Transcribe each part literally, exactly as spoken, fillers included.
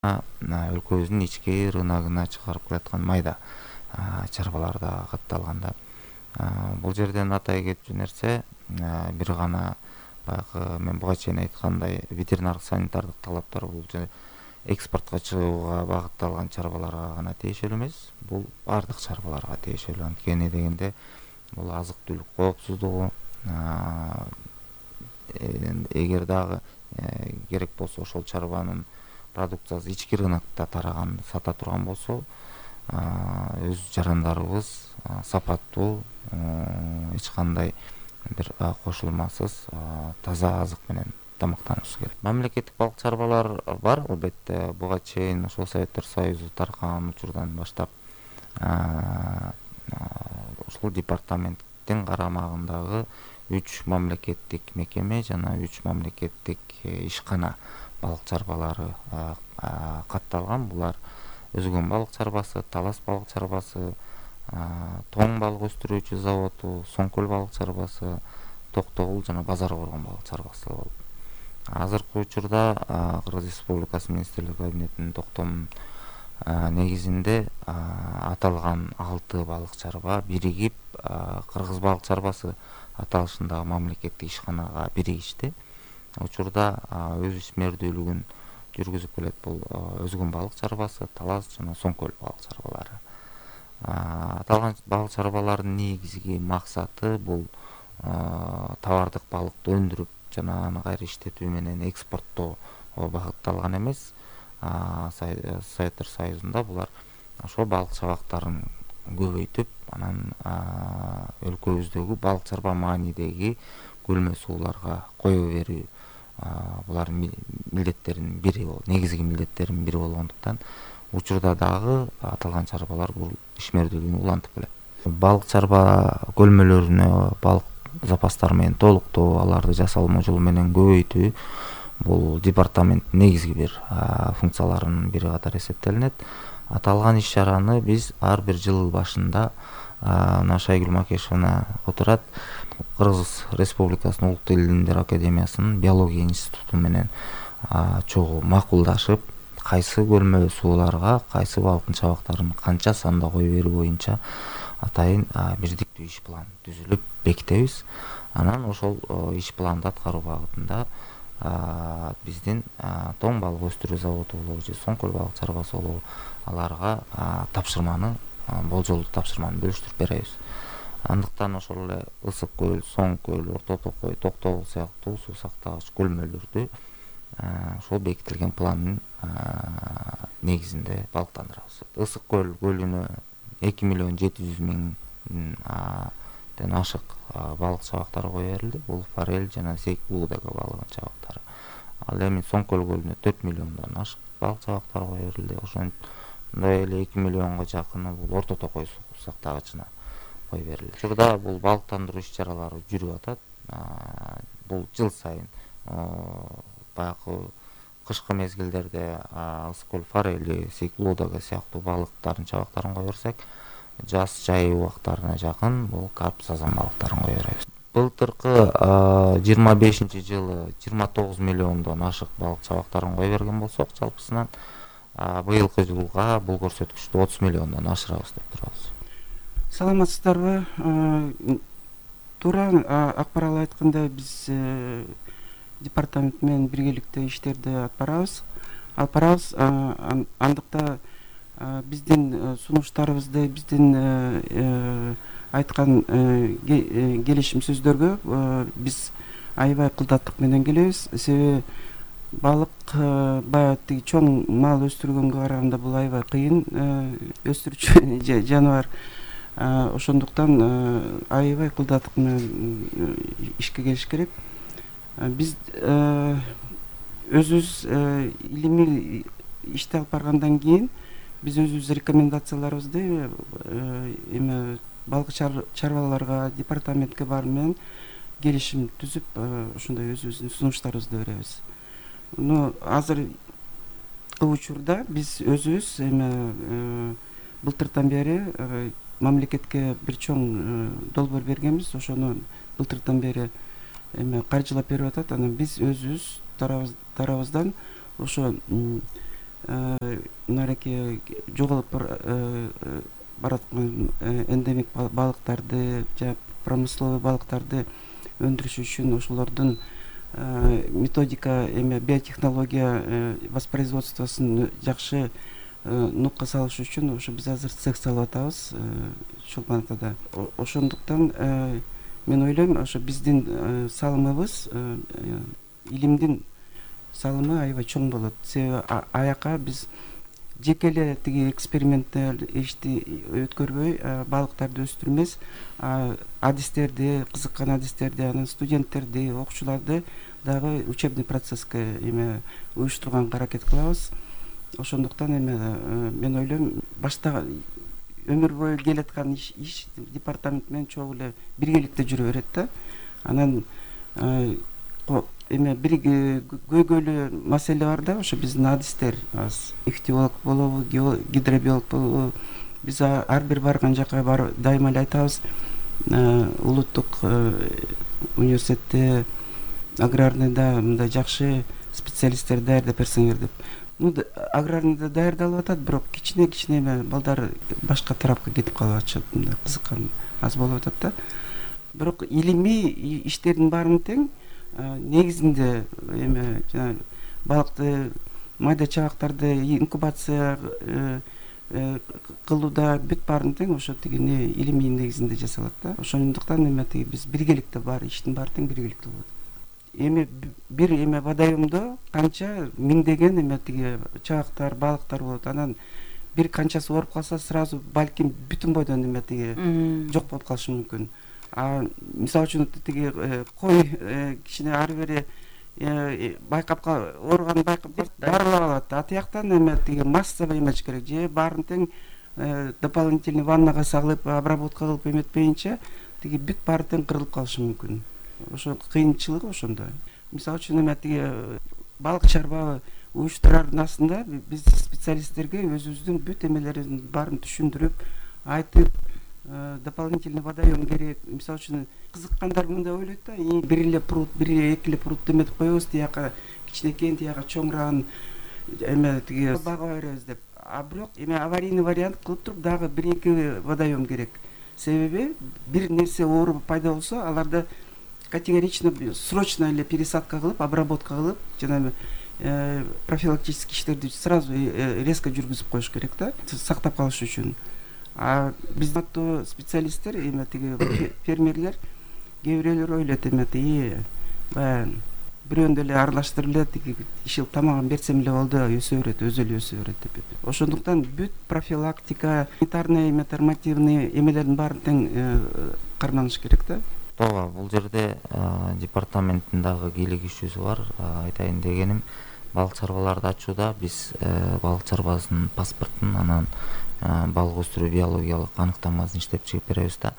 өлкөбүздүн ички рыногуна чыгарып келаткан майда чарбалар да катталганда. Бул жерден атай кетчү нерсе бир гана баягы мен буга чейин айткандай ветеринардык санитардык талаптар бул экспортко чыгууга багытталган чарбаларга гана тиешелүү эмес, бул баардык чарбаларга тиешелүү. Анткени дегенде бул азык түлүк коопсуздугу, эгер дагы керек болсо ошол чарбанын продукциясы ички рынокто тараган сата турган болсо, өз жарандарыбыз сапаттуу, эч кандай бир кошулмасыз таза азык менен тамактанышыбыз керек. Мамлекеттик балык чарбалар бар, албетте. Буга чейин ошол Советтер Союзу таркаган учурдан баштап ушул департаменттин карамагындагы үч мамлекеттик мекеме жана үч мамлекеттик ишкана балык чарбалары катталган. Булар Өзгөн балык чарбасы, Талас балык чарбасы, Тоң балык өстүрүүчү заводу, Соңкөл балык чарбасы, Токтогул жана Базар Коргон балык чарбасы болуп. Азыркы учурда Кыргыз Республикасы Министрлик кабинетинин токтомунун негизинде аталган алты балык чарба биригип Кыргыз балык чарбасы аталышындагы мамлекеттик ишканага биригишти. Учурда өз ишмердүүлүгүн жүргүзүп келет бул Өзгөн балык чарбасы, Талас жана Соңкөл балык чарбалары. Аталган балык чарбалардын негизги максаты бул товардык балыкты өндүрүп жана аны кайра иштетүү менен экспорттоого багытталган эмес. Советтер Союзунда булар ошол балык чабактарын көбөйтүп, анан өлкөбүздөгү балык чарба маанидеги көлмө сууларга кое берүү булардын милдеттеринин бири, негизги милдеттеринин бири болгондуктан учурда дагы аталган чарбалар бул ишмердүүлүгүн улантып келет. Балык чарба көлмөлөрүнө балык запастары менен толуктоо, аларды жасалма жолу менен көбөйтүү бул департаменттин негизги бир функцияларынын бири катары эсептелинет. Аталган иш-чараны биз ар бир жыл башында Шайгүл Макешовна отурат, Кыргыз Республикасынын Улуттук илимдер академиясынын биология институту менен чогуу макулдашып, кайсы көлмө сууларга кайсы балыктын чабактарын канча санда кое берүү боюнча атайын бирдиктүү иш план түзүлүп бекитебиз. Анан ошол иш планды аткаруу багытында биздин Тоң балык өстүрүү заводу болобу же Соңкөл балык чарбасы болобу, аларга тапшырманы, болжолдуу тапшырманы бөлүштүрүп беребиз. Андыктан ошол эле Ысык көл, Соңкөл, Орто Токой, Токтогул сыяктуу суу сактагыч көлмөлөрдү ошол бекитилген пландын негизинде балыктандырабыз. Ысык көл көлүнө эки миллион жети жүз миңден ашык балык чабактары кое берилди. Бул форель жана сейк улуудага балыгынын чабактары. Ал эми Соңкөл көлүнө төрт миллиондон ашык балык чабактары кое берилди. Ошондой эле эки миллионго жакыны бул Орто Токой суу сактагычына кое берилди. Учурда бул балыктандыруу иш-чаралары жүрүп атат. Бул жыл сайын баягы кышкы мезгилдерде Ысык көл форели, сейк улуудага сыяктуу балыктардын чабактарын кое берсек, жаз жай убактарына жакын бул карп, сазан балыктарын кое беребиз. Былтыркы жыйырма бешинчи жылы жыйырма тогуз миллиондон ашык балык чабактарын кое берген болсок, жалпысынан быйылкы жылга бул көрсөткүчтү отуз миллиондон ашырабыз деп турабыз. Саламатсыздарбы? Туура акпарат айткандай, биз департамент менен биргеликте иштерди алып барабыз. Алып барабыз. Андыкта биздин сунуштарыбызды, биздин айткан келишим сөздөргө биз аябай кылдаттык менен келебиз. Себеби балык баягы тиги чоң мал өстүргөнгө караганда бул аябай кыйын өстүрүүчү жаныбар. Ошондуктан аябай кылдаттык менен ишке келиш керек. Биз өзүбүз илимий ишти алып баргандан кийин биз өзүбүз рекомендацияларыбызды эме балык чарбаларга, департаментке баары менен келишим түзүп, ошондой өзүбүздүн сунуштарыбызды беребиз. Ну, азыркы учурда биз өзүбүз эме былтыртан бери мамлекетке бир чоң долбоор бергенбиз. Ошону былтыртан бери эме каржылап берип атат. Анан биз өзүбүз тарабыбыздан ошо мынакей жоголуп бараткан эндемик балыктарды жана промысловый балыктарды өндүрүш үчүн ошолордун методика эме биотехнология воспроизводствосун жакшы нукка салыш үчүн ошо биз азыр цех салып атабыз Чолпон-Атада. Ошондуктан мен ойлойм, ошо биздин салымыбыз, илимдин салымы аябай чоң болот. Себеби аяка биз жеке эле тиги эксперименттер ишти өткөрбөй, балыктарды өстүрмөс, адистерди, кызыккан адистерди, анан студенттерди, окуучуларды дагы учебный процесске эме уюштурганга аракет кылабыз. Ошондуктан эме мен ойлойм, башта өмүр бою келаткан иш департамент менен чогуу эле биргеликте жүрө берет да. Анан эме бир көйгөйлүү маселе бар да, ошо биздин адистер, ихтиолог болобу, гидробиолог болобу, биз ар бир барган жака барып дайыма эле айтабыз, улуттук университетте, аграрныйда мындай жакшы специалисттер даярдап берсеңер деп. Ну, аграрныйда даярдалып атат, бирок кичине кичине эме балдар башка тарапка кетип калып атышат, мындай кызыккан аз болуп атат да. Бирок илимий иштердин баарын тең негизинде эме жана балыкты, майда чабактарды инкубация кылууда бүт баарын тең ошо тигини илимий негизинде жасалат да. Ошондуктан эме тиги биз биргеликте бар, иштин баары тең биргеликте болот. Эми бир эме водоемдо канча миңдеген эме тиги чабактар, балыктар болот. Анан бир канчасы ооруп калса, сразу балким бүтүн бойдон эме тиги жок болуп калышы мүмкүн. А мисалы үчүн тиги кой кичине ары бери байкап ооруганын байкап дарылап алат. А тияктан эме тиги массовый эмеш керек, же баарын тең дополнительный ваннага салып, обработка кылып эметпейинче тиги бүт баары тең кырылып калышы мүмкүн. Ошо кыйынчылыгы ошондо. Мисалы үчүн эме тиги балык чарба уюштурардын астында биз специалисттерге өзүбүздүн бүт эмелерин баарын түшүндүрүп, айтып, дополнительный водоем керек. Мисалы үчүн кызыккандар мындай ойлойт да, бир эле пруд, бир эле эки эле пруд эметип коебуз, тияка кичинекейин, тияка чоңураган эме тиги бага беребиз деп. А бирок эме аварийный вариант кылып туруп дагы бир эки водоем керек. Себеби бир нерсе ооруп пайда болсо, аларды категорично срочно эле пересадка кылып, обработка кылып, жана профилактический иштерди сразу резко жүргүзүп коюш керек да, сактап калыш үчүн. А биздин специалисттер, эме тиги фермерлер, кээ бирөөлөр ойлойт эме тиги баягы бирөөндө эле аралаштырып эле тиги ишил тамагын берсем эле болду, өсө берет, өзү эле өсө берет деп. Ошондуктан бүт профилактика, санитарный, эме нормативный эмелердин баарын тең карманыш керек да. Туура, бул жерде департаменттин дагы кийлик ишүүсү бар. Айтайын дегеним, балык чарбаларды ачууда биз балык чарбасынын паспортун, анан балык өстүрүү биологиялык аныктамасын иштеп чыгып беребиз да.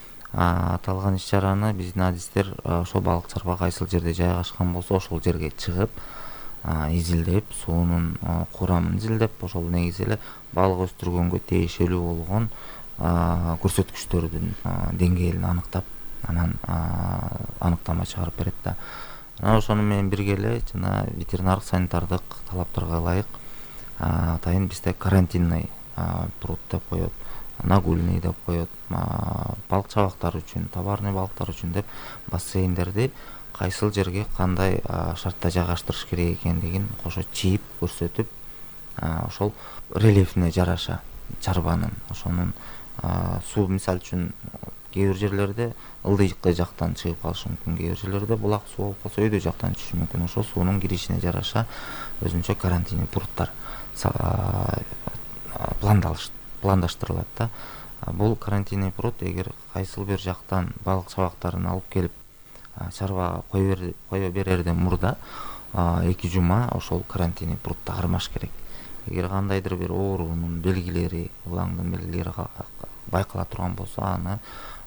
Аталган иш чараны биздин адистер ошо балык чарба кайсыл жерде жайгашкан болсо, ошол жерге чыгып, изилдеп, суунун курамын изилдеп, ошол негизи эле балык өстүргөнгө тиешелүү болгон көрсөткүчтөрдүн деңгээлин аныктап, анан аныктама чыгарып берет да. Анан ошону менен бирге эле жана ветеринардык санитардык талаптарга ылайык атайын бизде карантинный пруд деп коет, нагульный деп коет, балык чабактар үчүн, товарный балыктар үчүн деп бассейндерди кайсыл жерге кандай шартта жайгаштырыш керек экендигин кошо чийип көрсөтүп, ошол рельефине жараша чарбанын, ошонун суу, мисалы үчүн кээ бир жерлерде ылдыйкы жактан чыгып калышы мүмкүн, кээ бир жерлерде булак суу болуп калса өйдө жактан түшүшү мүмкүн. Ошол суунун киришине жараша өзүнчө карантинный пруттар пландаштырылат да. Бул карантинный пруд эгер кайсыл бир жактан балык чабактарын алып келип чарбага кое берерден мурда эки жума ошол карантинный прудду кармаш керек. Эгер кандайдыр бир оорунун белгилери, ылаңдын белгилери байкала турган болсо, аны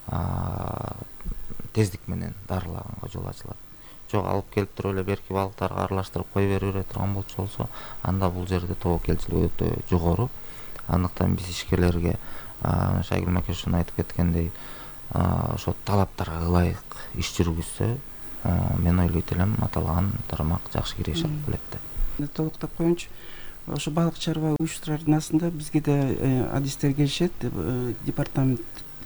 тездик менен дарылаганга жол ачылат. Жок, алып келип туруп эле берки балыктарга аралаштырып кое бере турган болсо, анда бул жерде тобокелчилик өтө жогору. Андыктан биз ишкерлерге Шайгүл Макешовна айтып кеткендей, ошо талаптарга ылайык иш жүргүзсө, мен ойлойт элем аталган тармак жакшы киреше алып келет деп. Толуктап коеюнчу, ошо балык чарба уюштурарынасында бизге да адистер келишет, департамент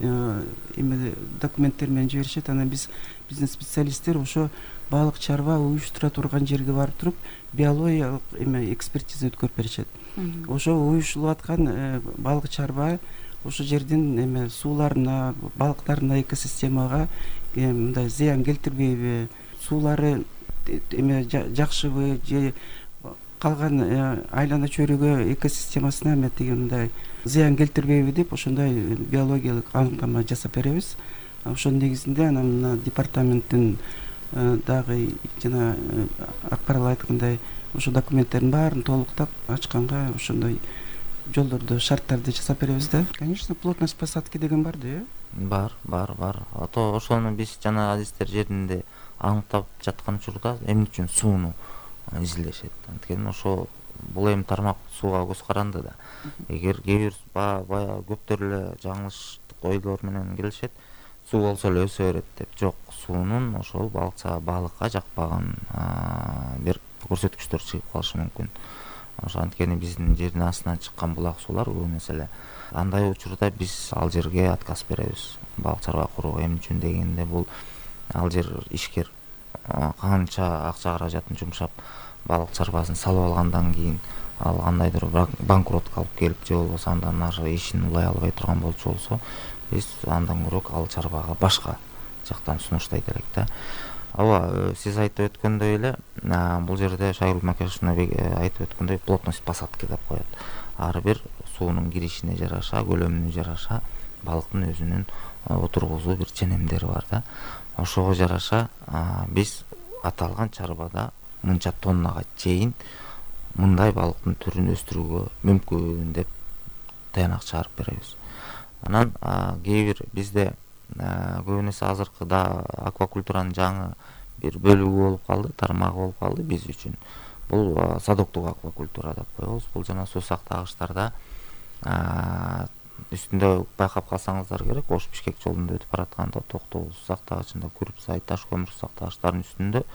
эме документтер менен жиберишет. Анан биз биздин специалисттер ошо балык чарба уюштура турган жерге барып туруп биологиялык эме экспертиза өткөрүп беришет. Ошо уюштурулуп аткан балык чарба ошо жердин эме сууларына, балыктарына, экосистемага мындай зыян келтирбейби, суулары эме жакшыбы же калган айлана чөйрөгө экосистемасына эме тиги мындай зыян келтирбейби деп ошондой биологиялык аныктама жасап беребиз. Ошонун негизинде анан мына департаменттин дагы жана Акбарал айткандай ошо документтердин баарын толуктап ачканга ошондой жолдорду, шарттарды жасап беребиз да. Конечно, плотность посадки деген бар да, э? Бар, бар, бар. Ото ошону биз жана адистер жеринде аныктап жаткан учурда эмне үчүн сууну изилдешет. Анткени ошо бул эми тармак сууга көз каранды да. Эгер кээ бир баягы көптөр эле жаңылыштык ойлор менен келишет, суу болсо эле өсө берет деп. Жок, суунун ошол балыкча балыкка жакпаган бир көрсөткүчтөр чыгып калышы мүмкүн. Ошо анткени биздин жердин астынан чыккан булак суулар көбүнесе эле. Андай учурда биз ал жерге отказ беребиз. Балык чарба курууга эмне үчүн дегенде бул ал жер ишкер канча акча каражатын жумшап балык чарбасын салып алгандан кийин ал кандайдыр банкротко алып келип же болбосо андан ары ишин улай албай турган болчу болсо биз андан көрөк ал чарбага башка жактан сунуштайт элек да. Ооба, сиз айтып өткөндөй эле бул жерде Шайгүл Макешовна айтып өткөндөй плотность посадки деп коет. Ар бир суунун киришине жараша, көлөмүнө жараша балыктын өзүнүн отургузуу бир ченемдери бар да. Ошого жараша биз аталган чарбада мынча тоннага чейин мындай балыктын түрүн өстүрүүгө мүмкүн деп таянак чыгарып беребиз. Анан кээ бир бизде көбүнесе азыркы да аквакультуранын жаңы бир бөлүгү болуп калды, тармагы болуп калды биз үчүн. Бул садоктук аквакультура деп коебуз. Бул жана суусак тагыштарда үстүндө байкап калсаңыздар керек, Ош Бишкек жолунда өтүп баратканда Токтогул суусак тагышында Күрүпсай, Таш көмүр суусак тагыштарынын үстүндө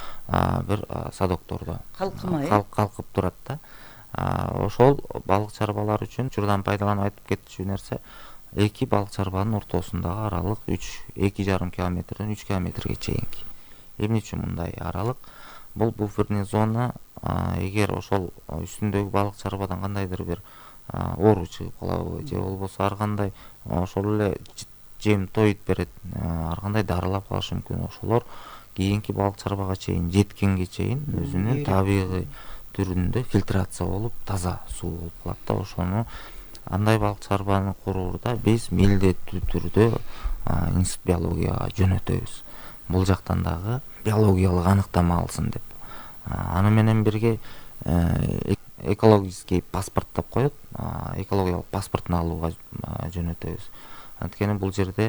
бир садоктордо калкып турат да. Ошол балык чарбалар үчүн учурдан пайдаланып айтып кетчү нерсе, эки балык чарбанын ортосундагы аралык үч эки жарым километрден үч километрге чейинки. Эмне үчүн мындай аралык? Бул буферный зона. Эгер ошол үстүндөгү балык чарбадан кандайдыр бир оору чыгып калабы же болбосо ар кандай ошол эле жем тоюп берет, ар кандай дарылап калышы мүмкүн. Ошолор кийинки балык чарбага чейин жеткенге чейин өзүнүн табигый түрүндө фильтрация болуп таза суу болуп калат да. Ошону андай балык чарбаны курууда биз милдеттүү түрдө институт биологияга жөнөтөбүз. Бул жактан дагы биологиялык аныктама алсын деп. Аны менен бирге экологический паспорт деп коет, экологиялык паспортун алууга жөнөтөбүз. Анткени бул жерде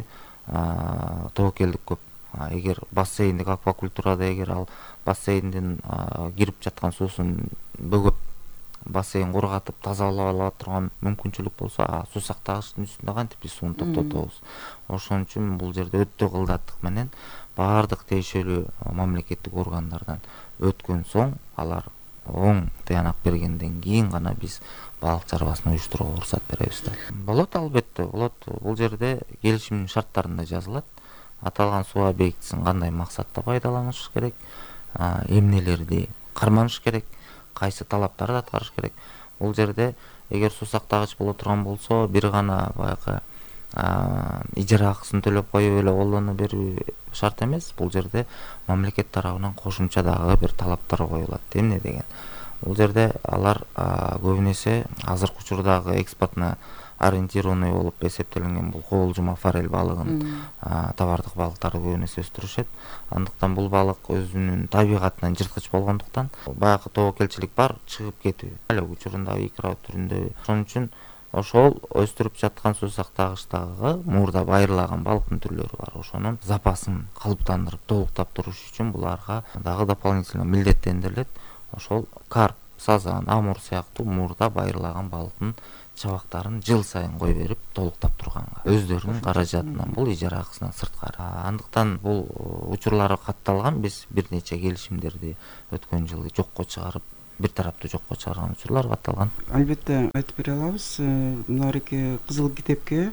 тобокелдик көп. Эгер бассейндик аквакультурада эгер ал бассейндин кирип жаткан суусун бөгөп бассейн кургатып тазалап ала турган мүмкүнчүлүк болсо, суусак тагыштын үстүндө кантип биз сууну токтотобуз. Ошон үчүн бул жерде өтө кылдаттык менен баардык тиешелүү мамлекеттик органдардан өткөн соң, алар оң таянак бергенден кийин гана биз балык чарбасын уюштурууга уруксат беребиз да. Болот, албетте, болот. Бул жерде келишимдин шарттарында жазылат. Аталган суу объектисин кандай максатта пайдаланыш керек, эмнелерди карманыш керек, кайсы талаптарды аткарыш керек. Бул жерде эгер суусак тагыч боло турган болсо, бир гана баягы ижара акысын төлөп коюп эле колдоно берүү шарт эмес. Бул жерде мамлекет тарабынан кошумча дагы бир талаптар коюлат. Эмне деген? Бул жерде алар көбүнесе азыркы учурдагы экспортуна ориентированный болуп эсептелинген бул коолжума форель балыгын, товардык балыктарды көбүнесе өстүрүшөт. Андыктан бул балык өзүнүн табигатынан жырткыч болгондуктан баягы тобокелчилик бар, чыгып кетүү. Эле учурунда икра түрүндө. Ошон үчүн ошол өстүрүп жаткан суусак тагыштагы муурда байырлаган балыктын түрлөрү бар. Ошонун запасын калыптандырып, толуктап туруш үчүн буларга дагы дополнительно милдеттендирилет. Ошол карп, сазан, амур сыяктуу муурда байырлаган балыктын чабактарын жыл сайын кой берип толуктап турганга, өздөрүнүн каражатынан, бул ижара акысынан сырткары. Андыктан бул учурлары катталган. Биз бир нече келишимдерди өткөн жылы жокко чыгарып бир тараптуу жокко чыгарган учурлар катталган. Албетте айтып бере алабыз. Мынарки Кызыл китепке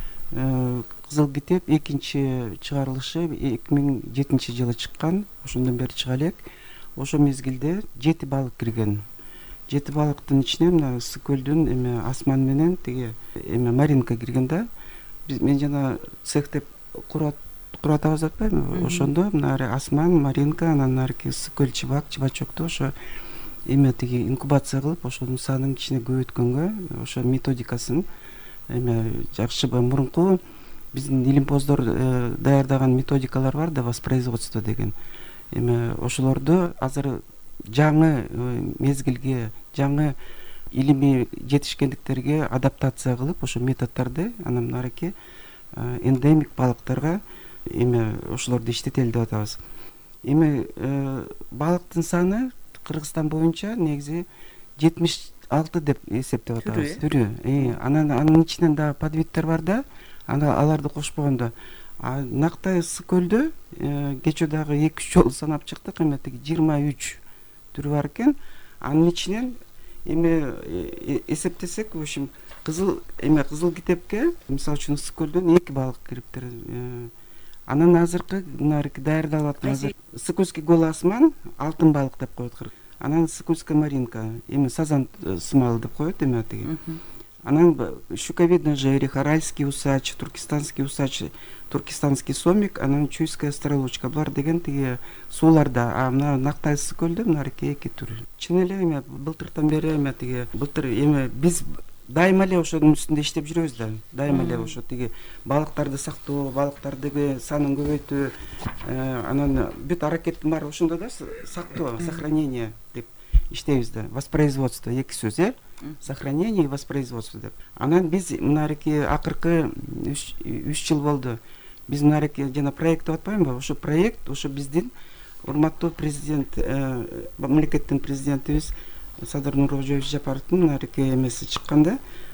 Кызыл китеп экинчи чыгарылышы эки миң жетинчи жылы чыккан. Ошондон бери чыга элек. Ошо мезгилде жети балык кирген. Жети балыктын ичине мына ысык көлдүн эме Асман менен тиги эме Маринка кирген да. Мен жана цех деп курат курат атабыз атпайбы? Ошондо мына Асман, Маринка, анан нарки ысык көл Чыбак, Чыбачокту ошо эме тиги инкубация кылып, ошонун санын кичине көбөйткөнгө, ошо методикасын эме жакшы мурунку биздин илимпоздор даярдаган методикалар бар да, воспроизводство деген. Эме ошолорду азыр жаңы мезгилге, жаңы илимий жетишкендиктерге адаптация кылып, ошо методдорду анан нарки эндемик балыктарга эме ошолорду иштетели деп атабыз. Эми балыктын саны Кыргызстан боюнча негизи жетимиш алты деп эсептеп атабыз. Түрү. Анан анын ичинен да подвидтер бар да, аны аларды кошпогондо. А нактай ысык көлдө кечээ дагы эки үч жолу санап чыктык, эме тиги жыйырма үч түрү бар экен. Анын ичинен эме эсептесек, в общем, кызыл эме Кызыл китепке мисалы үчүн ысык көлдөн эки балык кириптир. Анан азыркы нарки даярдалып аткан Ысыкөзгө Гол Асман алтын балык деп коет кыргыз. Анан Ысыкөзгө Маринка эми сазан сымалы деп коет эме тиги. Анан щуковидный жерех, аральский усач, туркестанский усач, туркестанский сомик, анан чуйская стрелочка булар деген тиги сууларда. А мына нактай ысык көлдө нарки эки түр. Чын эле эме былтыртан бери эме тиги былтыр эме биз дайыма эле ошонун үстүндө иштеп жүрөбүз да. Дайыма эле ошо тиги балыктарды сактоо, балыктардын санын көбөйтүү, анан бүт аракеттин баары ошондо да, сактоо, сохранение деп иштейбиз да. Воспроизводство эки сөз, э? Сохранение и воспроизводство деп. Анан биз мынарки акыркы үч жыл болду. Биз мынарки жана проект деп атпаймынбы? Ошо проект, ошо биздин урматтуу президент, мамлекеттин президентибиз Садыр Нуркожоевич Жапаровдун мынарки эмеси чыкканда,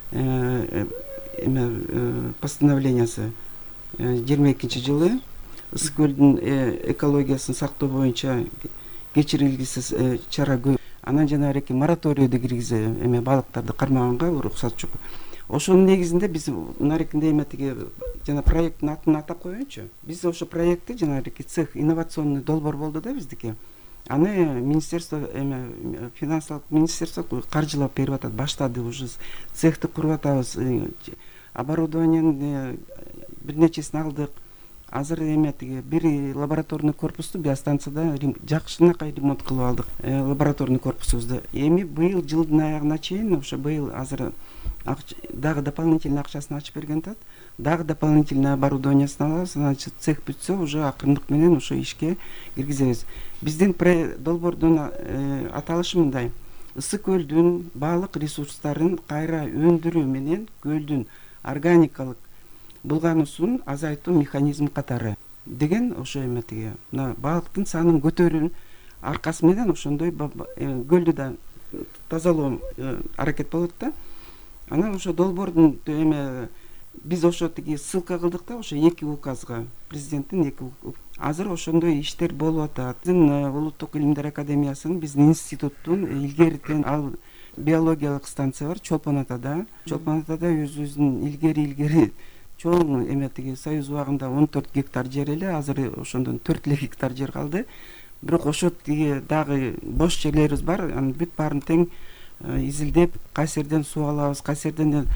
эме постановлениясы жыйырма экинчи жылы ысык көлдүн экологиясын сактоо боюнча кечирилгисиз чара көп. Анан жанагы мораторийди киргизе эме балыктарды кармаганга уруксат жок. Ошонун негизинде биз мынарикинде эме тиги жана проекттин атын атап коеюнчу. Биз ошо проектти жанагы цех инновационный долбоор болду да биздики. Аны министерство эме финансылык министерство каржылап берип атат, баштады, уже цехти куруп атабыз, оборудованиянын бир нечесин алдык. Азыр эме тиги бир лабораторный корпусту биостанцияда жакшынакай ремонт кылып алдык, лабораторный корпусубузду. Эми быйыл жылдын аягына чейин ошо быйыл азыр дагы дополнительный акчасын ачып берген атат. Дагы дополнительный оборудованиясын алабыз, значит цех бүтсө уже акырындык менен ошо ишке киргизебиз. Биздин долбоордун аталышы мындай: ысык көлдүн балык ресурстарын кайра өндүрүү менен көлдүн органикалык булгануусун азайтуу механизми катары деген ошо эме тиги мына балыктын санын көтөрүүнүн аркасы менен ошондой көлдү да тазалоо аракет болот да. Анан ошо долбоордун эме биз ошо тиги ссылка кылдык да ошо эки указга, президенттин эки азыр ошондой иштер болуп атат. Биздин Улуттук илимдер академиясынын, биздин институттун илгеритен ал биологиялык станция бар Чолпон Атада. Чолпон Атада өзүбүздүн илгери илгери чоң эме тиги союз убагында он төрт гектар жер эле, азыр ошондон төрт эле гектар жер калды. Бирок ошо тиги дагы бош жерлерибиз бар, анын бүт баарын тең изилдеп, кайсы жерден суу алабыз, кайсы жерден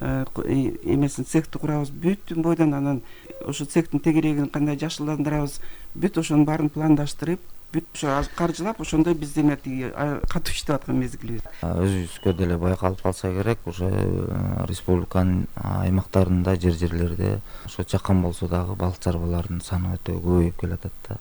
эмесин цехти курабыз, бүтүн бойдон анан ошо цехтин тегерегин кандай жашылдандырабыз, бүт ошонун баарын пландаштырып, бүт ошо каржылап, ошондой биз эме тиги катуу иштеп аткан мезгилибиз. Өзүбүзгө деле байкалып калса керек, уже республиканын аймактарында, жер жерлерде ошо жакын болсо дагы балык чарбаларынын саны өтө көбөйүп келатат да.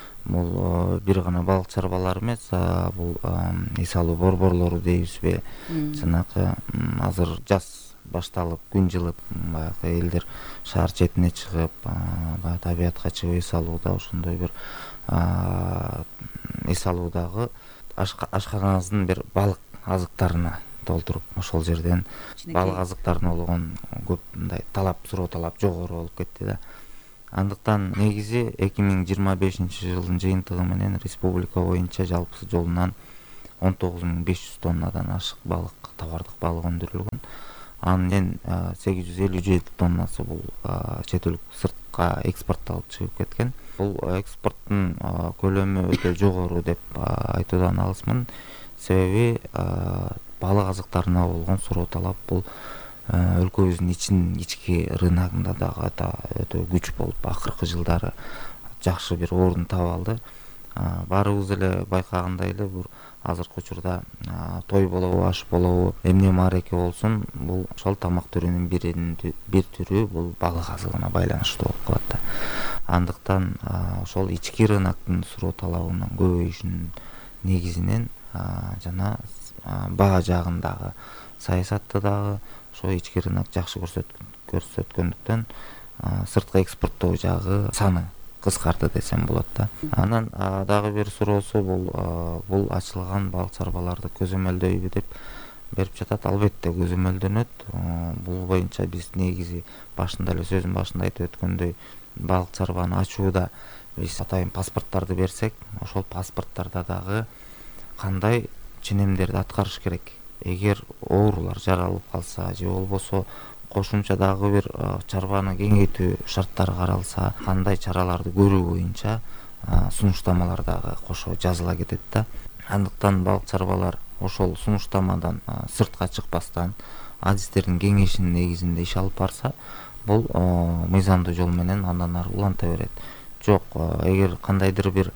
Бул бир гана балык чарбалары эмес, бул эс алуу борборлору дейбизби, жанакы азыр жаз башталып, күн жылып, баягы элдер шаар четине чыгып, баягы табиятка чыгып эс алууда, ошондой бир эс алуудагы ашканаңыздын бир балык азыктарына толтуруп, ошол жерден балык азыктарына болгон көп мындай талап, суроо талап жогору болуп кетти да. Андыктан негизи эки миң жыйырма бешинчи жылдын жыйынтыгы менен республика боюнча жалпы жолунан он тогуз миң беш жүз тоннадан ашык балык, товардык балык өндүрүлгөн. Анын сегиз жүз элүү жети тоннасы бул чет өлкө сыртка экспортталып чыгып кеткен. Бул экспорттун көлөмү өтө жогору деп айтуудан алысмын. Себеби балык азыктарына болгон суроо талап бул өлкөбүздүн ичин ички рыногунда дагы өтө күч болуп, акыркы жылдары жакшы бир орун таап алды. Баарыбыз эле байкагандай эле бул азыркы учурда той болобу, аш болобу, эмне маареке болсун, бул ошол тамак түрүнүн бир түрү бул балык азыгына байланыштуу болуп калат да. Андыктан ошол ички рыноктун суроо талабынын көбөйүшүнүн негизинен жана баа жагындагы саясатты дагы ошо ички рынок жакшы көрсөткөндүктөн сырткы экспорттоо жагы саны кыскарды десем болот да. Анан дагы бир суроосу бул бул ачылган балык чарбаларды көзөмөлдөйбү деп берип жатат. Албетте көзөмөлдөнөт. Бул боюнча биз негизи башында эле сөзүн башында айтып өткөндөй балык чарбаны ачууда биз атайын паспорттарды берсек, ошол паспорттарда дагы кандай ченемдерди аткарыш керек. Эгер оорулар жаралып калса же болбосо кошумча дагы бир чарбаны кеңейтүү шарттары каралса, кандай чараларды көрүү боюнча сунуштамалар дагы кошо жазыла кетет да. Андыктан балык чарбалар ошол сунуштамадан сыртка чыкпастан адистердин кеңешинин негизинде иш алып барса, бул мыйзамдуу жол менен андан ары уланта берет. Жок, эгер кандайдыр бир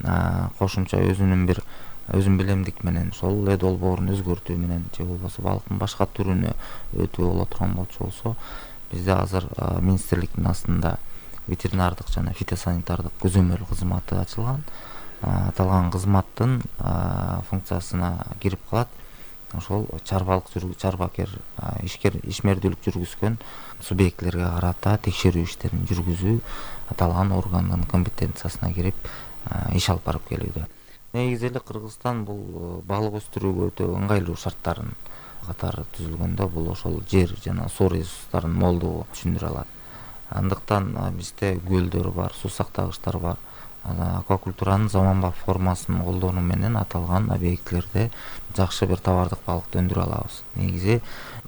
кошумча өзүнүн бир өзүн билемдик менен ошол эле долбоорун өзгөртүү менен же болбосо балыктын башка түрүнө өтүү боло турган болчу болсо, бизде азыр министрликтин астында ветеринардык жана фитосанитардык көзөмөл кызматы ачылган. Аталган кызматтын функциясына кирип калат ошол чарбалык чарбакер ишкер ишмердүүлүк жүргүзгөн субъектилерге карата текшерүү иштерин жүргүзүү аталган органдын компетенциясына кирип иш алып барып келүүдө. Негизи эле Кыргызстан бул балык өстүрүүгө өтө ыңгайлуу шарттарын катары түзүлгөндө, бул ошол жер жана суу ресурстарынын молдугу түшүндүрө алат. Андыктан бизде көлдөр бар, суу сактагычтар бар. Аквакультуранын заманбап формасын колдонуу менен аталган объектилерде жакшы бир товардык балыкты өндүрө алабыз. Негизи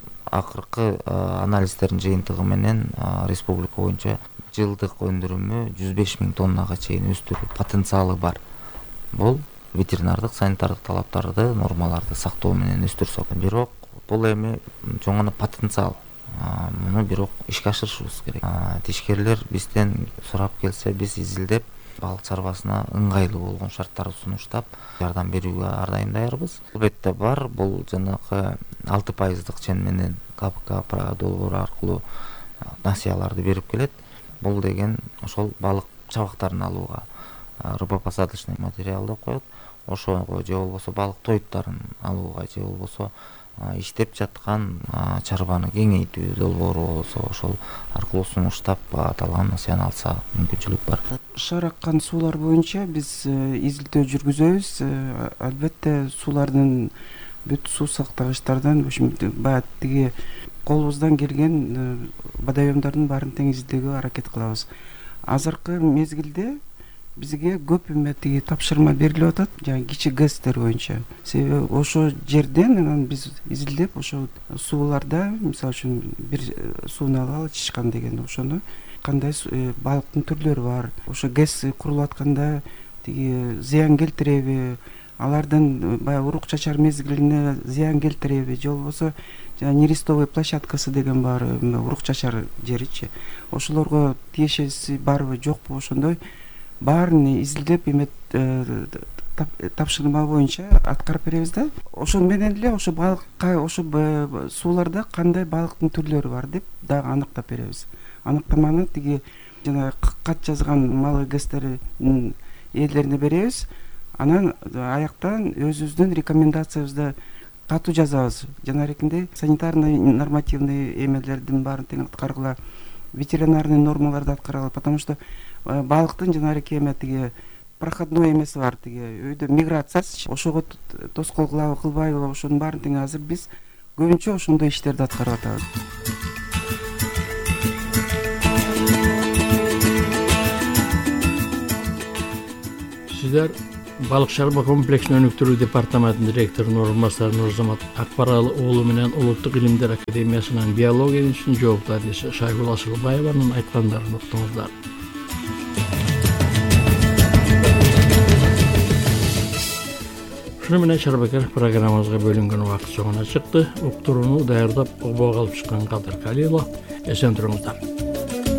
акыркы анализдердин жыйынтыгы менен республика боюнча жылдык өндүрүмү жүз беш миң тоннага чейин өстүрүү потенциалы бар. Бул ветеринардык санитардык талаптарды, нормаларды сактоо менен өстүрсөк. Бирок бул эми чоң гана потенциал. Муну бирок ишке ашырышыбыз керек. Тишкерлер бизден сурап келсе, биз изилдеп балык чарбасына ыңгайлуу болгон шарттарды сунуштап жардам берүүгө ар дайым даярбыз. Албетте бар, бул жанагы алты пайыздык чен менен КПК долбоору аркылуу насыяларды берип келет. Бул деген ошол балык чабактарын алууга, рыбопосадочный материал деп коет. Ошого же болбосо балык тоюттарын алууга же болбосо иштеп жаткан чарбаны кеңейтүү долбоору болсо ошол аркылуу сунуштап аталган насыяны алса мүмкүнчүлүк бар. Шаар аккан суулар боюнча биз изилдөө жүргүзөбүз. Албетте суулардын бүт суу сактагычтардан баягы тиги колубуздан келген водоемдордун баарын тең изилдөөгө аракет кылабыз. Азыркы мезгилде бизге көп эме тиги тапшырма берилип атат, жана кичи ГЭСтер боюнча. Себеби ошо жерден анан биз изилдеп ошо сууларда, мисалы үчүн бир сууну алалы чычкан деген, ошону кандай балыктын түрлөрү бар, ошо ГЭС курулуп атканда тиги зыян келтиреби, алардын баягы урук чачар мезгилине зыян келтиреби, же болбосо жана нерестовый площадкасы деген бар, урук чачар жеричи. Ошолорго тиешеси барбы, жокпу, ошондой баарын изилдеп эме тапшырма боюнча аткарып беребиз да. Ошол менен эле ошо балыкка, ошо сууларда кандай балыктын түрлөрү бар деп дагы аныктап беребиз. Аныктаманы тиги жана кат жазган малы ГЭСтердин ээлерине беребиз. Анан аяктан өзүбүздүн рекомендациябызды катуу жазабыз. Жанагындай санитарный нормативный эмелердин баарын тең аткаргыла, ветеринарный нормаларды аткаргыла, потому что балыктын жанагы эме тиги проходной эмеси бар, тиги өйдө миграциясы, ошого тоскоол кылабы, кылбайбы, ошонун баарын тең азыр биз көбүнчө ошондой иштерди аткарып атабыз. Сиздер Балык чарба комплексин өнүктүрүү департаментинин директорунун орун басары Нурзамат Акбаралы уулу менен Улуттук илимдер академиясынын биология институтунун жооптуу адиси Шайгул Асылбаеванын айткандарын уктуңуздар. Шуну менен Шарбакер программабызга бөлүнгөн убакыт соңуна чыкты. Уктурууну даярдап обого алып чыккан Кадыр Калилов. Эсен туруңуздар.